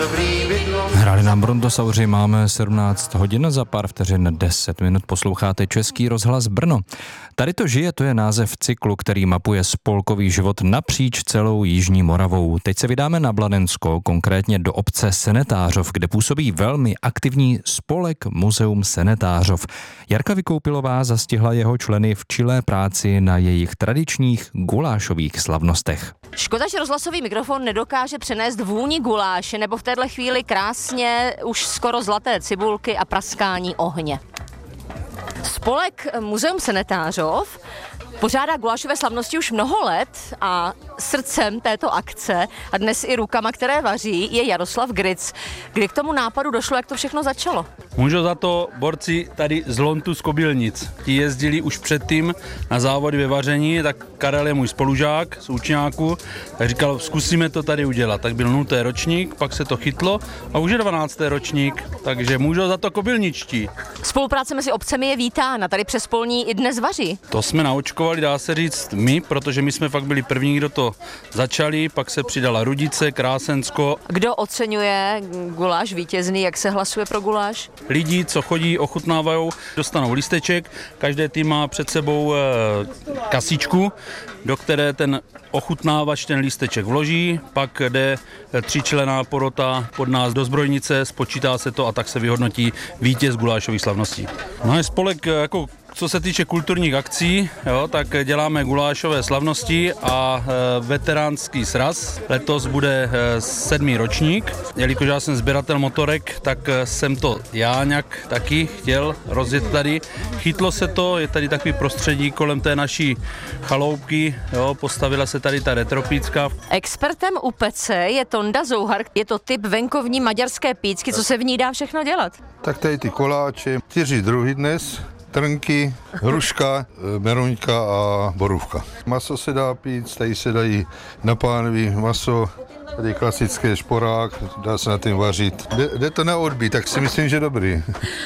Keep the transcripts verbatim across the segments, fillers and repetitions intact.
Hráli nám Brontosauři, máme sedmnáct hodin, za pár vteřin deset minut posloucháte Český rozhlas Brno. Tady to žije, to je název cyklu, který mapuje spolkový život napříč celou Jižní Moravou. Teď se vydáme na Bladensko, konkrétně do obce Senetářov, kde působí velmi aktivní spolek Muzeum Senetářov. Jarka Vykoupilová zastihla jeho členy v čilé práci na jejich tradičních gulášových slavnostech. Škoda, že rozhlasový mikrofon nedokáže přenést vůni guláše nebo v téhle chvíli krásně už skoro zlaté cibulky a praskání ohně. Spolek Muzeum Senetářov pořádá gulášové slavnosti už mnoho let a srdcem této akce a dnes i rukama, které vaří, je Jaroslav Gric. Kdy k tomu nápadu došlo, jak to všechno začalo? Můžou za to borci tady z Lontu z Kobylnic. Ti jezdili už předtím na závody ve vaření, tak Karel je můj spolužák z učňáku, tak říkal, zkusíme to tady udělat. Tak byl nultý ročník, pak se to chytlo a už je dvanáctý ročník, takže můžou za to kobylničtí. Spolupráce mezi obcemi je vítána, tady přes Polní i dnes vaří. To jsme naočkovali, dá se říct, my, protože my jsme fakt byli první, kdo to začali, pak se přidala Rudice, Krásensko. Kdo oceňuje guláš vítězný, jak se hlasuje pro guláš? Lidi, co chodí, ochutnávají, dostanou lísteček, každý tým má před sebou e, kasičku, do které ten ochutnávač ten lísteček vloží, pak jde tříčlenná porota pod nás do zbrojnice, spočítá se to a tak se vyhodnotí vítěz gulášových slavností. No je spolek jako co se týče kulturních akcí, jo, tak děláme gulášové slavnosti a e, veteránský sraz. Letos bude e, sedmý ročník. Jelikož já jsem sběratel motorek, tak e, jsem to já nějak taky chtěl rozjet tady. Chytlo se to, je tady takový prostředí kolem té naší chaloupky, jo, postavila se tady ta retropícka. Expertem u pece je Tonda Zouhar, je to typ venkovní maďarské pícky, co se v ní dá všechno dělat? Tak tady ty koláče, čtyři druhy dnes. Trnky, hruška, meruňka a borůvka. Maso se dá pít, tady se dají na pánví maso, tady klasické šporák, dá se na tím vařit. Jde, jde to na odbí, tak si myslím, že dobrý.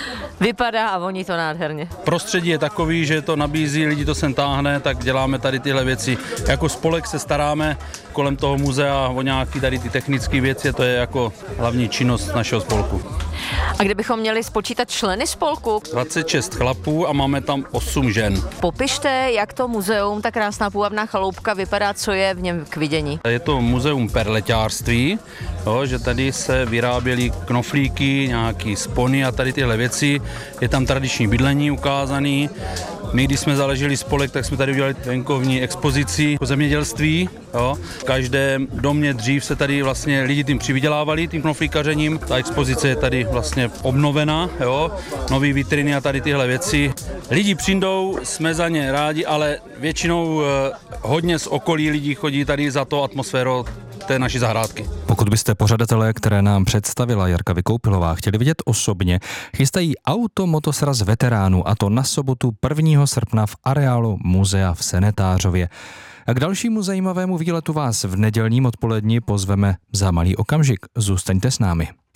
Vypadá a voní to nádherně. Prostředí je takový, že to nabízí, lidi to sem táhne, tak děláme tady tyhle věci. Jako spolek se staráme kolem toho muzea o nějaké tady ty technické věci, to je jako hlavní činnost našeho spolku. A kdybychom měli spočítat členy spolku? dvacet šest chlapů a máme tam osm žen. Popište, jak to muzeum, ta krásná půvabná chaloupka vypadá, co je v něm k vidění. Je to muzeum perleťářství, jo, že tady se vyráběly knoflíky, nějaký spony a tady tyhle věci. Je tam tradiční bydlení ukázaný. My, když jsme založili spolek, tak jsme tady udělali venkovní expozici po zemědělství. Jo. V každém domě dřív se tady vlastně lidi tím přivydělávali, tím knoflíkařením. Ta expozice je tady vlastně obnovena, jo. Nový vitriny a tady tyhle věci. Lidi přijdou, jsme za ně rádi, ale většinou eh, hodně z okolí lidí chodí tady za to atmosférou té naší zahrádky. Pokud byste pořadatelé, které nám představila Jarka Vykoupilová, chtěli vidět osobně, chystají automotosraz veteránů, a to na sobotu prvního srpna v areálu muzea v Senetářově. A k dalšímu zajímavému výletu vás v nedělním odpoledni pozveme za malý okamžik. Zůstaňte s námi.